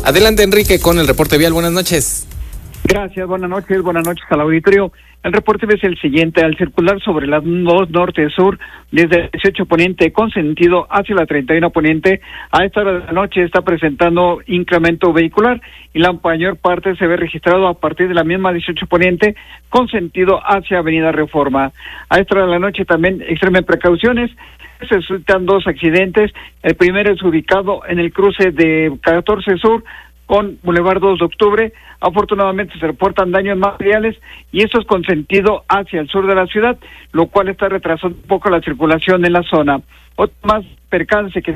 Adelante, Enrique, con el reporte vial. Buenas noches. Gracias, buenas noches al auditorio. El reporte es el siguiente: al circular sobre la 2 norte-sur, desde el 18 poniente con sentido hacia la 31 poniente, a esta hora de la noche está presentando incremento vehicular y la mayor parte se ve registrado a partir de la misma 18 poniente con sentido hacia Avenida Reforma. A esta hora de la noche también extremen precauciones. Se resultan 2 accidentes. El primero es ubicado en el cruce de 14 Sur con Boulevard 2 de Octubre. Afortunadamente se reportan daños materiales y esto es con sentido hacia el sur de la ciudad, lo cual está retrasando un poco la circulación en la zona. Otro más percance que